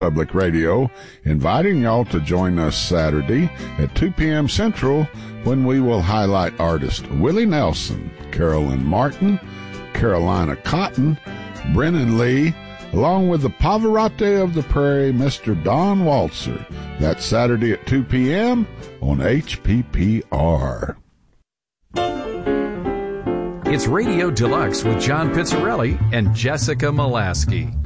Public Radio, inviting y'all to join us Saturday at 2 p.m. Central when we will highlight artists Willie Nelson, Carolyn Martin, Carolina Cotton, Brennan Lee, along with the Pavarotti of the Prairie, Mr. Don Waltzer. That's Saturday at 2 p.m. on HPPR. It's Radio Deluxe with John Pizzarelli and Jessica Molaski.